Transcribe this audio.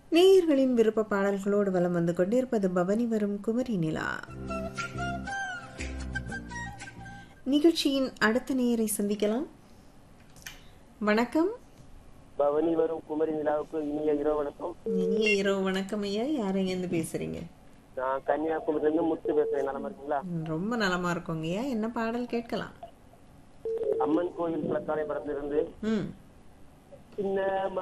நேயர்களின் விருப்ப பாடல்களோடு வலம் வந்து கொண்டிருப்பது பவனி வரும் குமரி நிலா. நிகழ்ச்சியின் அடுத்த நேயரை சந்திக்கலாம். வணக்கம். பவனி வரும் குமரி நிலாவுக்கு இனிய இரவு வணக்கம். இனிய இரவு வணக்கம் ஐயா. யாரைங்க இருந்து பேசுறீங்க? நான் கன்னியாகுமரியில இருந்து முத்து பேசுறேன். நலமா இருக்கீங்களா? ரொம்ப நலமா இருக்கோங்க ஐயா. என்ன பாடல் கேட்கலாம்? அம்மன் கோயில் பிளக்கானை படத்திலிருந்து ம் சின்ன